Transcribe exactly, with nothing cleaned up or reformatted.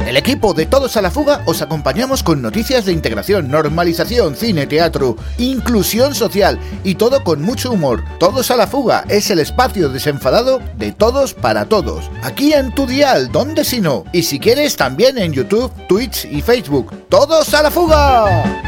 El equipo de Todos a la Fuga os acompañamos con noticias de integración, normalización, cine, teatro, inclusión social y todo con mucho humor. Todos a la Fuga es el espacio desenfadado de todos para todos. Aquí en tu dial, ¿dónde si no? Y si quieres también en YouTube, Twitch y Facebook. ¡Todos a la Fuga!